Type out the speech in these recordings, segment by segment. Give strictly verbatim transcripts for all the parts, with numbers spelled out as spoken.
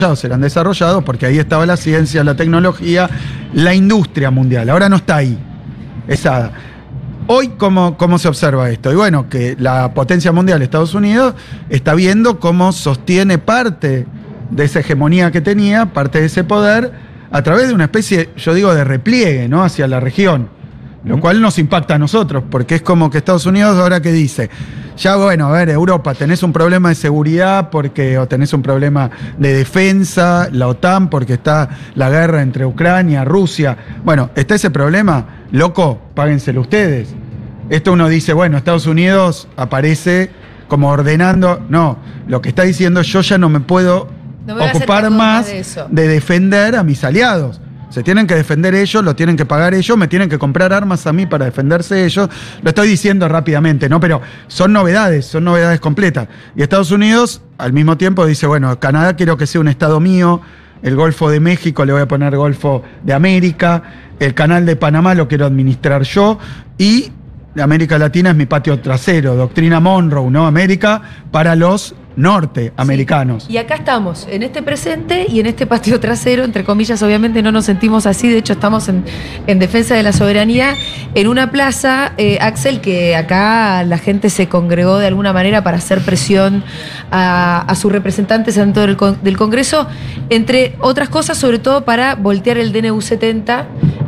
eran desarrollados porque ahí estaba la ciencia, la tecnología, la industria mundial. Ahora no está ahí. Esa. Hoy, ¿cómo, ¿cómo se observa esto? Y bueno, que la potencia mundial, Estados Unidos, está viendo cómo sostiene parte de esa hegemonía que tenía, parte de ese poder, a través de una especie, yo digo, de repliegue, ¿no?, hacia la región. Lo cual nos impacta a nosotros, porque es como que Estados Unidos ahora que dice, ya bueno, a ver, Europa, tenés un problema de seguridad porque, o tenés un problema de defensa, la OTAN, porque está la guerra entre Ucrania, Rusia. Bueno, está ese problema, loco, páguenselo ustedes. Esto uno dice, bueno, Estados Unidos aparece como ordenando, no, lo que está diciendo, yo ya no me puedo no me ocupar más de, eso. de defender a mis aliados. Se tienen que defender ellos, lo tienen que pagar ellos, me tienen que comprar armas a mí para defenderse ellos. Lo estoy diciendo rápidamente, ¿no? Pero son novedades, son novedades completas. Y Estados Unidos, al mismo tiempo, dice, bueno, Canadá quiero que sea un estado mío, el Golfo de México le voy a poner Golfo de América, el Canal de Panamá lo quiero administrar yo, y América Latina es mi patio trasero, doctrina Monroe, ¿no? América para los norteamericanos. Sí. Y acá estamos, en este presente y en este patio trasero, entre comillas, obviamente no nos sentimos así, de hecho estamos en, en defensa de la soberanía, en una plaza, eh, Axel, que acá la gente se congregó de alguna manera para hacer presión a, a sus representantes dentro del, del Congreso, entre otras cosas, sobre todo para voltear el D N U setenta,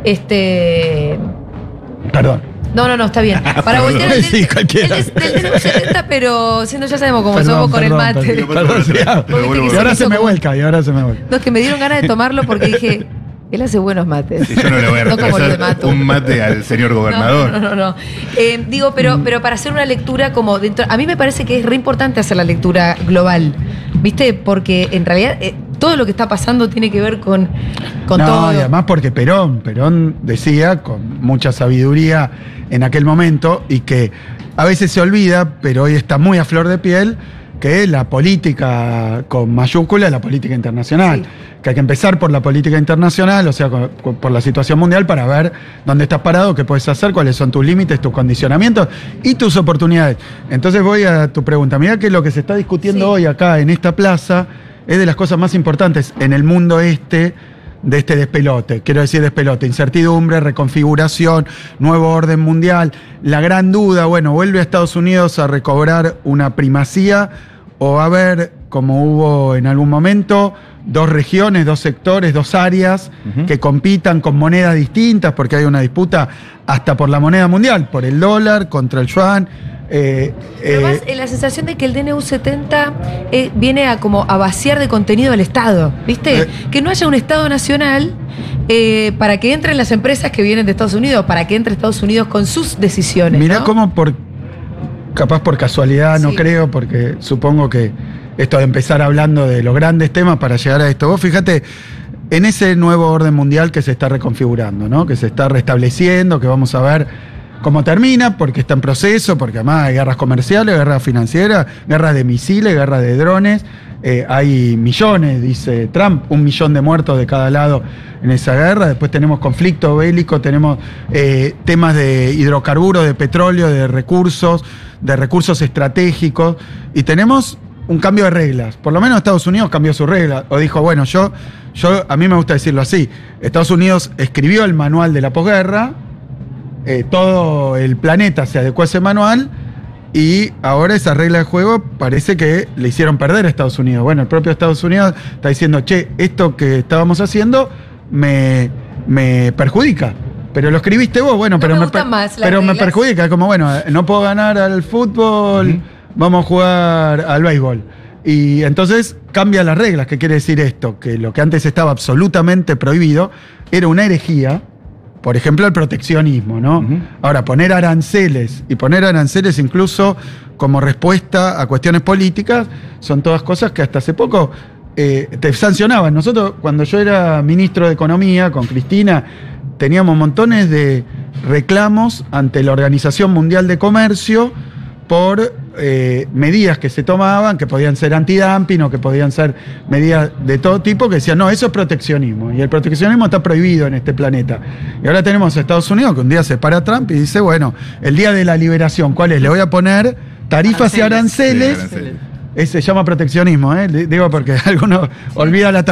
este... Perdón. No, no, no, está bien. Para voltear el, sí, el, cualquiera. el, el, el D N U setenta, pero siendo ya sabemos cómo Perdón, somos con perdón, el mate. Perdón, perdón, sí, ah, y ahora se me vuelca, y ahora se me vuelca. No, es que me dieron ganas de tomarlo porque dije, él hace buenos mates. Sí, yo no le voy a No como los de retrasar Mato. un mate al señor gobernador. No, no, no. no. Eh, digo, pero, pero para hacer una lectura como dentro. A mí me parece que es re importante hacer la lectura global, ¿viste? Porque en realidad eh, todo lo que está pasando tiene que ver con, con no, todo. Y además porque Perón, Perón decía con mucha sabiduría en aquel momento, y que a veces se olvida, pero hoy está muy a flor de piel, que la política con mayúscula es la política internacional. Sí. Que hay que empezar por la política internacional, o sea, con, con, por la situación mundial, para ver dónde estás parado, qué puedes hacer, cuáles son tus límites, tus condicionamientos y tus oportunidades. Entonces voy a tu pregunta. Mirá que lo que se está discutiendo sí. hoy acá en esta plaza es de las cosas más importantes en el mundo este de este despelote. Quiero decir despelote, incertidumbre, reconfiguración, nuevo orden mundial. La gran duda, bueno, ¿vuelve a Estados Unidos a recobrar una primacía o va a haber, como hubo en algún momento, dos regiones, dos sectores, dos áreas uh-huh. que compitan con monedas distintas, porque hay una disputa hasta por la moneda mundial, por el dólar contra el yuan? Eh, Pero más eh, la sensación de que el D N U setenta eh, viene a como a vaciar de contenido al Estado, ¿viste? Eh, que no haya un Estado nacional eh, para que entren las empresas que vienen de Estados Unidos, para que entre Estados Unidos con sus decisiones. Mirá ¿no? cómo por capaz por casualidad, no sí. creo, porque supongo que esto de empezar hablando de los grandes temas para llegar a esto. Vos fíjate en ese nuevo orden mundial que se está reconfigurando, ¿no? Que se está restableciendo, que vamos a ver cómo termina, porque está en proceso, porque además hay guerras comerciales, guerras financieras, guerras de misiles, guerras de drones. Eh, hay millones, dice Trump, un millón de muertos de cada lado en esa guerra. Después tenemos conflicto bélico, tenemos eh, temas de hidrocarburos, de petróleo, de recursos, de recursos estratégicos. Y tenemos un cambio de reglas. Por lo menos Estados Unidos cambió sus reglas. O dijo, bueno, yo, yo a mí me gusta decirlo así. Estados Unidos escribió el manual de la posguerra. Eh, todo el planeta se adecuó a ese manual y ahora esa regla de juego parece que le hicieron perder a Estados Unidos. Bueno, el propio Estados Unidos está diciendo, che, esto que estábamos haciendo me, me perjudica. Pero lo escribiste vos, bueno, no pero, me, me, per, más pero me perjudica. Como, bueno, no puedo ganar al fútbol, uh-huh. vamos a jugar al béisbol. Y entonces cambia las reglas. ¿Qué quiere decir esto? Que lo que antes estaba absolutamente prohibido era una herejía. Por ejemplo, el proteccionismo, ¿no? Uh-huh. Ahora, poner aranceles, y poner aranceles incluso como respuesta a cuestiones políticas, son todas cosas que hasta hace poco eh, te sancionaban. Nosotros, cuando yo era ministro de Economía, con Cristina, teníamos montones de reclamos ante la Organización Mundial de Comercio por eh, medidas que se tomaban, que podían ser antidumping o que podían ser medidas de todo tipo, que decían, no, eso es proteccionismo. Y el proteccionismo está prohibido en este planeta. Y ahora tenemos a Estados Unidos, que un día se para Trump y dice, bueno, el día de la liberación, ¿cuál es? Le voy a poner tarifas aranceles, y aranceles sí, Es- se llama proteccionismo, ¿eh? Digo porque algunos olvidan la